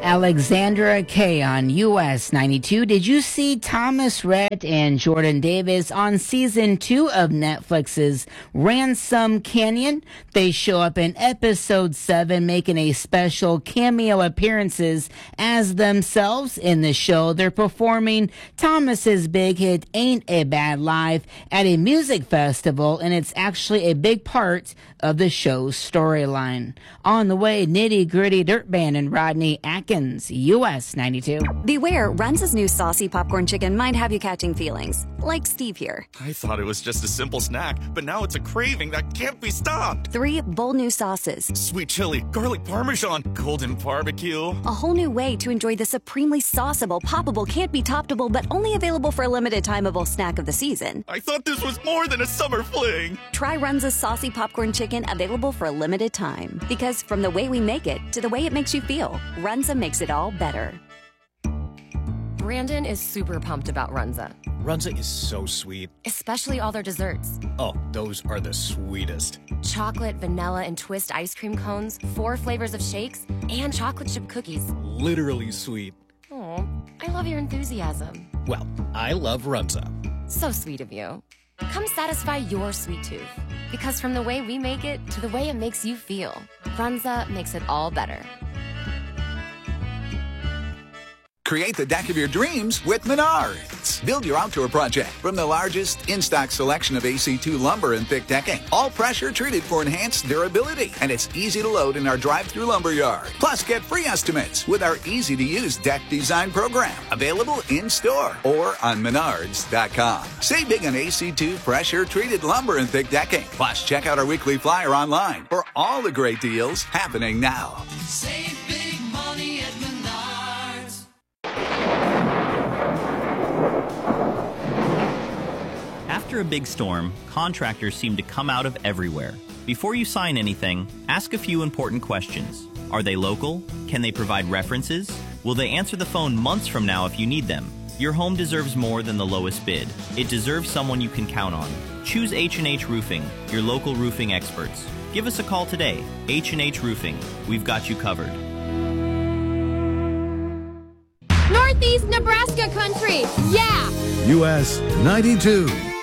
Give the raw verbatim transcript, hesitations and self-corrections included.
Alexandra K on U S ninety-two. Did you see Thomas Rhett and Jordan Davis on season two of Netflix's Ransom Canyon? They show up in episode seven, making a special cameo appearances as themselves in the show. They're performing Thomas's big hit Ain't a Bad Life at a music festival, and it's actually a big part of the show's storyline. On the way, Nitty Gritty Dirt Band and Rodney Atkins, U S ninety-two. Beware, Runza's new saucy popcorn chicken might have you catching feelings, like Steve here. I thought it was just a simple snack, but now it's a craving that can't be stopped. Three bold new sauces. Sweet chili, garlic parmesan, golden barbecue. A whole new way to enjoy the supremely sauceable, poppable, can't be toppable, but only available for a limited timeable snack of the season. I thought this was more than a summer fling. Try Runza's saucy popcorn chicken, available for a limited time. Because from the way we make it to the way it makes you feel, Runza makes it all better. Brandon is super pumped about Runza. Runza is so sweet. Especially all their desserts. Oh, those are the sweetest. Chocolate, vanilla, and twist ice cream cones, four flavors of shakes, and chocolate chip cookies. Literally sweet. Oh, I love your enthusiasm. Well, I love Runza. So sweet of you. Come satisfy your sweet tooth. Because from the way we make it to the way it makes you feel, Runza makes it all better. Create the deck of your dreams with Menards. Build your outdoor project from the largest in-stock selection of A C two lumber and thick decking. All pressure treated for enhanced durability. And it's easy to load in our drive-through lumber yard. Plus, get free estimates with our easy-to-use deck design program. Available in-store or on menards dot com. Save big on A C two pressure-treated lumber and thick decking. Plus, check out our weekly flyer online for all the great deals happening now. Save big money at Menards. After a big storm, contractors seem to come out of everywhere. Before you sign anything, ask a few important questions. Are they local? Can they provide references? Will they answer the phone months from now if you need them? Your home deserves more than the lowest bid. It deserves someone you can count on. Choose H and H Roofing, your local roofing experts. Give us a call today. H and H Roofing. We've got you covered. Northeast Nebraska country, yeah! U S ninety-two.